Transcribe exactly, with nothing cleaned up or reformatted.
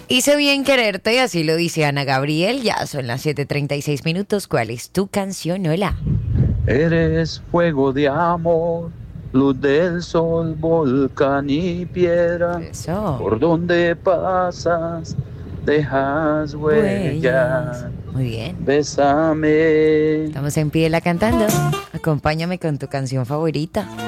Hice bien quererte, así lo dice Ana Gabriel. Ya son las siete treinta y seis minutos. ¿Cuál es tu canción? Hola. Eres fuego de amor, luz del sol, volcán y piedra. Eso. Por donde pasas, dejas Huellas. huella. Muy bien. Bésame. Estamos en Pídela cantando. Acompáñame con tu canción favorita.